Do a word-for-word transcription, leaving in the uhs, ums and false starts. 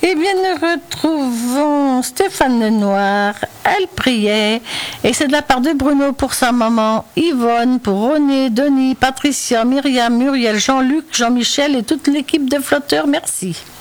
Eh bien, nous retrouvons Stéphane Lenoir. Elle priait, et c'est de la part de Bruno pour sa maman, Yvonne, pour René, Denis, Patricia, Myriam, Muriel, Jean-Luc, Jean-Michel et toute l'équipe de Flotteurs. Merci.